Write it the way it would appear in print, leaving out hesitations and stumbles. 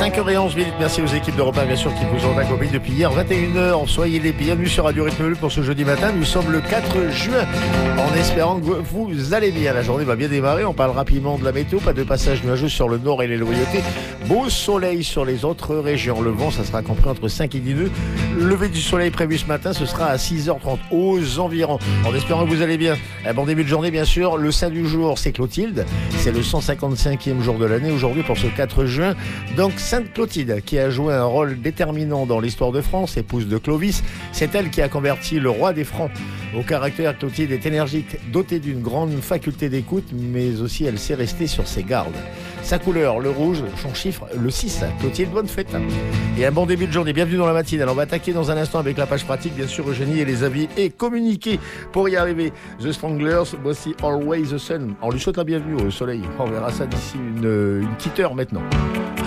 5h11, merci aux équipes de repas bien sûr qui vous ont accompagné depuis hier 21h. Soyez les bienvenus sur Radio Rythme pour ce jeudi matin. Nous sommes le 4 juin en espérant que vous allez bien. La journée va bien démarrer. On parle rapidement de la météo. Pas de passage nuageux sur le nord et les loyautés. Beau soleil sur les autres régions. Le vent, ça sera compris entre 5 et 10 nœuds. Lever du soleil prévu ce matin, ce sera à 6h30 aux environs. En espérant que vous allez bien. Un bon début de journée bien sûr. Le saint du jour, c'est Clotilde. C'est le 155e jour de l'année aujourd'hui pour ce 4 juin. Donc Sainte Clotilde qui a joué un rôle déterminant dans l'histoire de France, épouse de Clovis. C'est elle qui a converti le roi des Francs. Au caractère, Clotilde est énergique, dotée d'une grande faculté d'écoute, mais aussi elle sait rester sur ses gardes. Sa couleur, le rouge, son chiffre, le 6. Clotilde, bonne fête. Et un bon début de journée. Bienvenue dans la matinale. On va attaquer dans un instant avec la page pratique, bien sûr, Eugénie, et les avis et communiquer pour y arriver. The Stranglers, voici Always the Sun. On lui souhaite la bienvenue au soleil. On verra ça d'ici une petite heure maintenant.